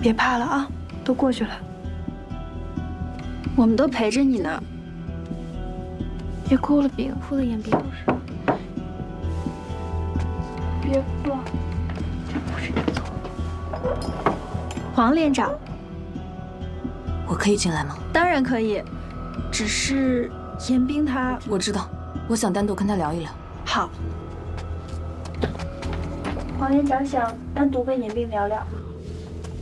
别怕了啊，都过去了。 我们都陪着你呢。 别哭了，饼，哭的眼鼻都是。别哭了，这不是你的错。 黄连长， 我可以进来吗？ 当然可以，只是严冰他…… 我知道，我想单独跟他聊一聊。 好。 黄连长想单独跟严冰聊聊。